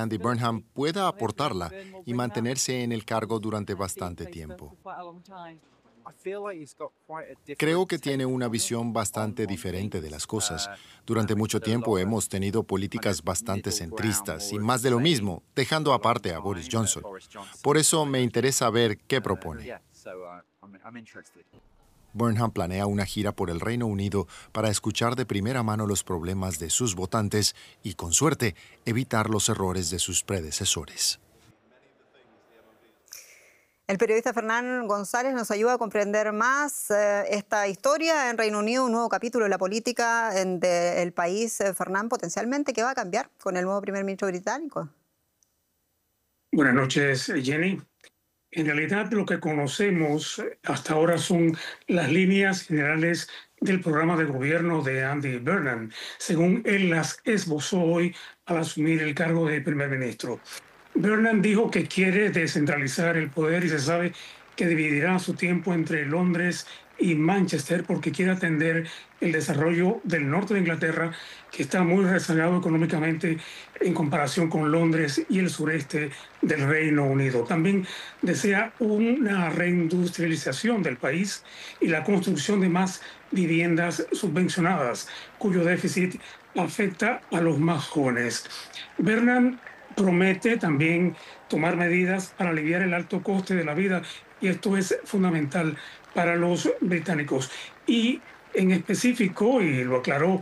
Andy Burnham pueda aportarla y mantenerse en el cargo durante bastante tiempo. Creo que tiene una visión bastante diferente de las cosas. Durante mucho tiempo hemos tenido políticas bastante centristas y más de lo mismo, dejando aparte a Boris Johnson. Por eso me interesa ver qué propone. Burnham planea una gira por el Reino Unido para escuchar de primera mano los problemas de sus votantes y, con suerte, evitar los errores de sus predecesores. El periodista Fernán González nos ayuda a comprender más esta historia en Reino Unido, un nuevo capítulo de la política del país. Fernán, potencialmente, ¿qué va a cambiar con el nuevo primer ministro británico? Buenas noches, Jenny. En realidad, lo que conocemos hasta ahora son las líneas generales del programa de gobierno de Andy Burnham, según él las esbozó hoy al asumir el cargo de primer ministro. Burnham dijo que quiere descentralizar el poder y se sabe que dividirá su tiempo entre Londres y Manchester porque quiere atender el desarrollo del norte de Inglaterra, que está muy rezagado económicamente en comparación con Londres y el sureste del Reino Unido. También desea una reindustrialización del país y la construcción de más viviendas subvencionadas, cuyo déficit afecta a los más jóvenes. Burnham promete también tomar medidas para aliviar el alto coste de la vida, y esto es fundamental para los británicos. Y en específico, y lo aclaró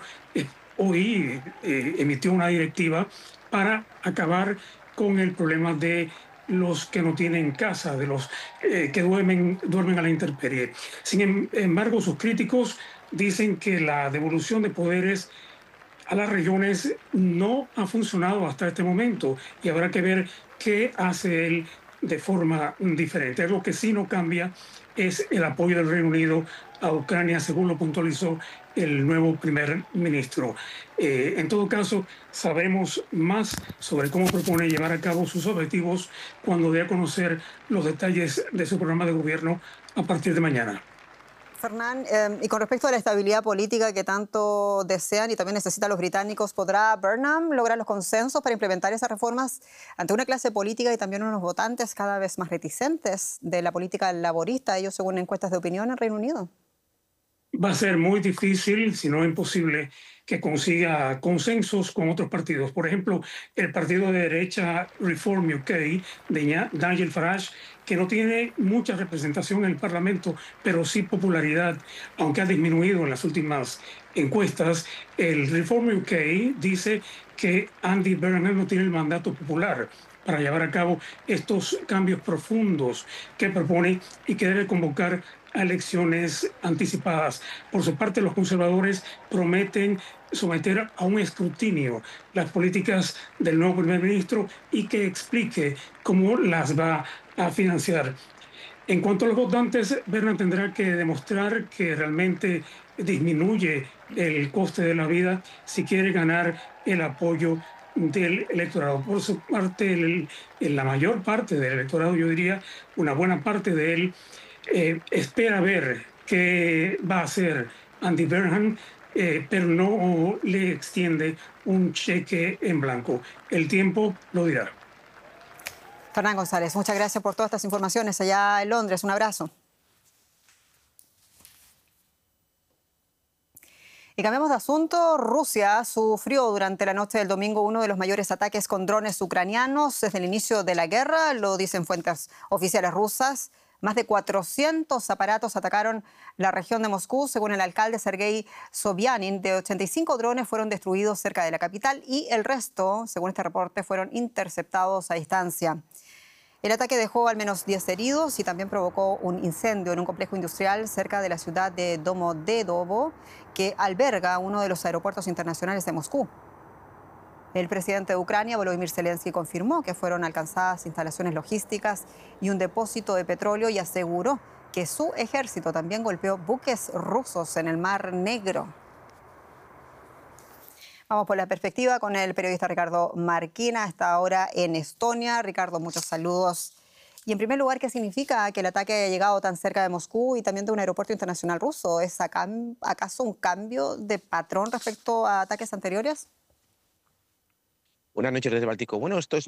hoy, emitió una directiva para acabar con el problema de los que no tienen casa, de los que duermen a la intemperie. Sin embargo, sus críticos dicen que la devolución de poderes a las regiones no ha funcionado hasta este momento y habrá que ver qué hace él de forma diferente. Algo que sí no cambia es el apoyo del Reino Unido a Ucrania, según lo puntualizó el nuevo primer ministro. En todo caso, sabremos más sobre cómo propone llevar a cabo sus objetivos cuando dé a conocer los detalles de su programa de gobierno a partir de mañana. Fernán, y con respecto a la estabilidad política que tanto desean y también necesitan los británicos, ¿podrá Burnham lograr los consensos para implementar esas reformas ante una clase política y también unos votantes cada vez más reticentes de la política laborista, ellos según encuestas de opinión en Reino Unido? Va a ser muy difícil, si no imposible, que consiga consensos con otros partidos. Por ejemplo, el partido de derecha Reform UK de Nigel Farage, que no tiene mucha representación en el Parlamento, pero sí popularidad, aunque ha disminuido en las últimas encuestas. El Reform UK dice que Andy Burnham no tiene el mandato popular para llevar a cabo estos cambios profundos que propone y que debe convocar a elecciones anticipadas. Por su parte, los conservadores prometen someter a un escrutinio las políticas del nuevo primer ministro y que explique cómo las va a financiar. En cuanto a los votantes, Burnham tendrá que demostrar que realmente disminuye el coste de la vida si quiere ganar el apoyo del electorado. Por su parte, la mayor parte del electorado, yo diría una buena parte de él, espera ver qué va a hacer Andy Burnham, pero no le extiende un cheque en blanco. El tiempo lo dirá. Fernán González, muchas gracias por todas estas informaciones allá en Londres. Un abrazo. Y cambiamos de asunto. Rusia sufrió durante la noche del domingo uno de los mayores ataques con drones ucranianos desde el inicio de la guerra, lo dicen fuentes oficiales rusas. Más de 400 aparatos atacaron la región de Moscú. Según el alcalde Sergei Sobyanin, de 85 drones fueron destruidos cerca de la capital y el resto, según este reporte, fueron interceptados a distancia. El ataque dejó al menos 10 heridos y también provocó un incendio en un complejo industrial cerca de la ciudad de Domodedovo, que alberga uno de los aeropuertos internacionales de Moscú. El presidente de Ucrania, Volodymyr Zelensky, confirmó que fueron alcanzadas instalaciones logísticas y un depósito de petróleo y aseguró que su ejército también golpeó buques rusos en el Mar Negro. Vamos por la perspectiva con el periodista Ricardo Marquina, hasta ahora en Estonia. Ricardo, muchos saludos. Y en primer lugar, ¿qué significa que el ataque haya llegado tan cerca de Moscú y también de un aeropuerto internacional ruso? ¿Es acaso un cambio de patrón respecto a ataques anteriores? Buenas noches desde Báltico. Bueno, esto es